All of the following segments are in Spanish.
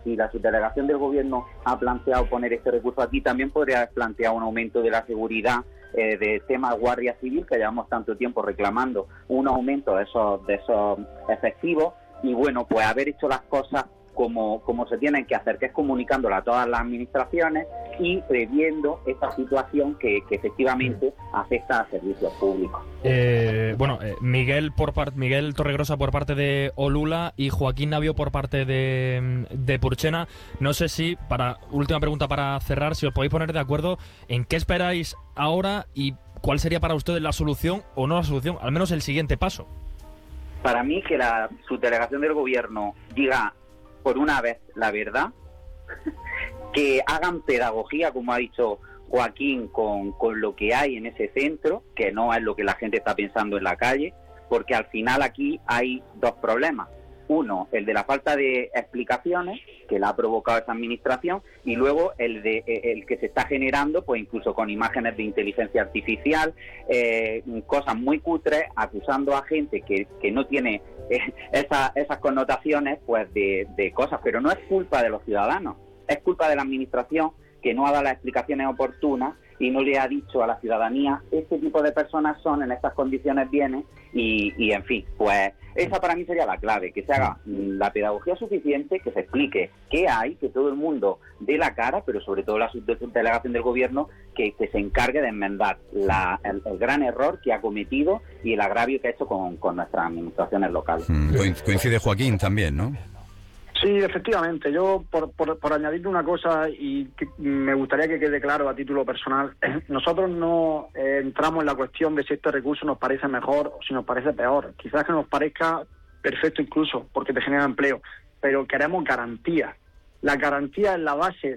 si la subdelegación del gobierno ha planteado poner este recurso aquí, también podría haber planteado un aumento de la seguridad de tema Guardia Civil, que llevamos tanto tiempo reclamando un aumento de esos efectivos, y bueno, pues haber hecho las cosas como se tienen que hacer, que es comunicándola a todas las administraciones y previendo esta situación que efectivamente afecta a servicios públicos. Miguel Torregrosa por parte de Olula y Joaquín Navio por parte de Purchena. No sé si, última pregunta para cerrar, si os podéis poner de acuerdo en qué esperáis ahora y cuál sería para ustedes la solución o no la solución, al menos el siguiente paso. Para mí, que la subdelegación del gobierno diga por una vez la verdad, que hagan pedagogía, como ha dicho Joaquín, con lo que hay en ese centro, que no es lo que la gente está pensando en la calle, porque al final aquí hay dos problemas. Uno, el de la falta de explicaciones que la ha provocado esta administración, y luego el que se está generando, pues incluso con imágenes de inteligencia artificial, cosas muy cutres, acusando a gente que no tiene esas connotaciones, pues de cosas, pero no es culpa de los ciudadanos, es culpa de la administración, que no ha dado las explicaciones oportunas y no le ha dicho a la ciudadanía este tipo de personas son, en estas condiciones vienen, y en fin, pues esa para mí sería la clave, que se haga la pedagogía suficiente, que se explique qué hay, que todo el mundo dé la cara, pero sobre todo la subdelegación del gobierno que se encargue de enmendar el gran error que ha cometido y el agravio que ha hecho con nuestras administraciones locales. Coincide Joaquín también, ¿no? Sí, efectivamente. Yo, por añadirle una cosa, y que me gustaría que quede claro a título personal, nosotros no entramos en la cuestión de si este recurso nos parece mejor o si nos parece peor. Quizás que nos parezca perfecto incluso, porque te genera empleo, pero queremos garantía. La garantía es la base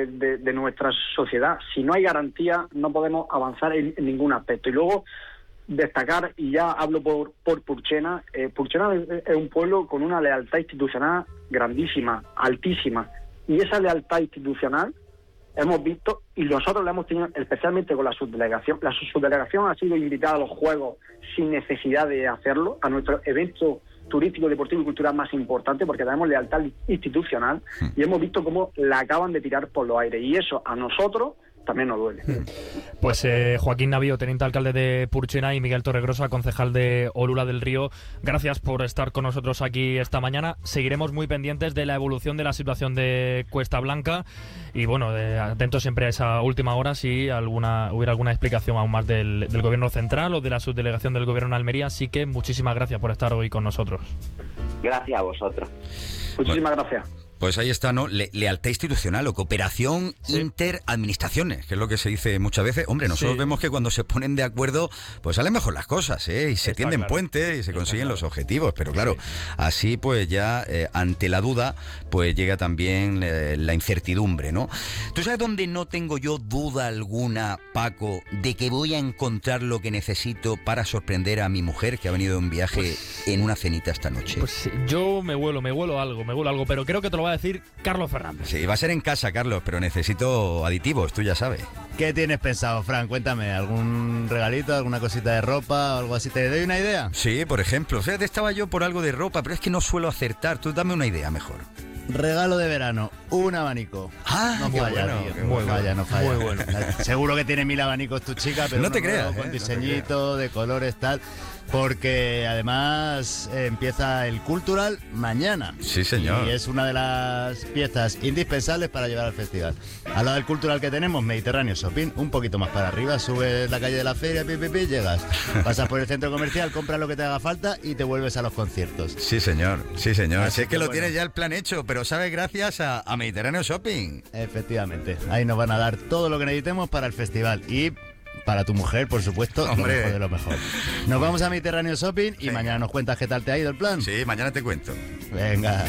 de nuestra sociedad. Si no hay garantía, no podemos avanzar en ningún aspecto. Y luego, destacar, y ya hablo por Purchena, Purchena es un pueblo con una lealtad institucional grandísima, altísima, y esa lealtad institucional hemos visto, y nosotros la hemos tenido especialmente con la subdelegación. La subdelegación ha sido invitada a los Juegos sin necesidad de hacerlo, a nuestro evento turístico, deportivo y cultural más importante, porque tenemos lealtad institucional, y hemos visto cómo la acaban de tirar por los aires, y eso a nosotros también nos duele. Pues Joaquín Navio, teniente alcalde de Purchena, y Miguel Torregrosa, concejal de Olula del Río, gracias por estar con nosotros aquí esta mañana. Seguiremos muy pendientes de la evolución de la situación de Cuesta Blanca y bueno, atentos siempre a esa última hora si hubiera alguna explicación aún más del gobierno central o de la subdelegación del gobierno en Almería. Así que muchísimas gracias por estar hoy con nosotros. Gracias a vosotros. Muchísimas gracias. Pues ahí está, ¿no? Lealtad institucional o cooperación interadministraciones, que es lo que se dice muchas veces. Hombre, nosotros vemos que cuando se ponen de acuerdo, pues salen mejor las cosas, ¿eh? Y se tienden puentes y se consiguen los objetivos. Pero claro, así pues ya ante la duda, pues llega también la incertidumbre, ¿no? ¿Tú sabes dónde no tengo yo duda alguna, Paco, de que voy a encontrar lo que necesito para sorprender a mi mujer, que ha venido de un viaje en una cenita esta noche? Pues yo me huelo algo, pero creo que te lo va a decir Carlos Fernández. Sí, va a ser en casa, Carlos, pero necesito aditivos, tú ya sabes. ¿Qué tienes pensado, Fran? Cuéntame, ¿algún regalito, alguna cosita de ropa o algo así? ¿Te doy una idea? Sí, por ejemplo, o sea, estaba yo por algo de ropa, pero es que no suelo acertar. Tú dame una idea mejor. Regalo de verano, un abanico. No falla, bueno, no falla. Muy bueno. Seguro que tiene 1000 abanicos tu chica, pero no te creas, con diseñito, de colores, tal. Porque además empieza el Cultural mañana. Sí, señor. Y es una de las piezas indispensables para llevar al festival. Al lado del Cultural que tenemos, Mediterráneo Shopping, un poquito más para arriba, subes la calle de la feria, llegas. Pasas por el centro comercial, compras lo que te haga falta y te vuelves a los conciertos. Sí, señor. Sí, señor. Así es que lo bueno, tienes ya el plan hecho, pero sabes, gracias a Mediterráneo Shopping. Efectivamente. Ahí nos van a dar todo lo que necesitemos para el festival. Y para tu mujer, por supuesto, hombre, lo mejor de lo mejor. Nos vamos a Mediterráneo Shopping y mañana nos cuentas qué tal te ha ido el plan. Sí, mañana te cuento. Venga.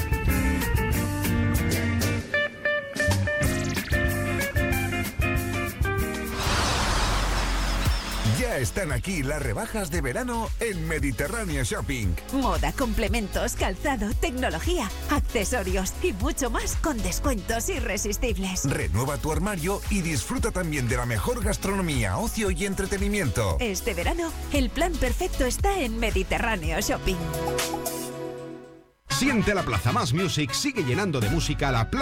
Ya están aquí las rebajas de verano en Mediterráneo Shopping. Moda, complementos, calzado, tecnología, accesorios y mucho más con descuentos irresistibles. Renueva tu armario y disfruta también de la mejor gastronomía, ocio y entretenimiento. Este verano, el plan perfecto está en Mediterráneo Shopping. Siente la plaza. Más Music sigue llenando de música la plaza